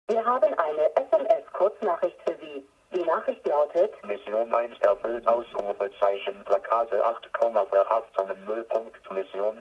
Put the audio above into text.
Wir haben eine SMS-Kurznachricht für Sie. Die Nachricht lautet: Mission 1 erfüllt, Ausrufezeichen, Plakate 8,8 Nullpunkt, Mission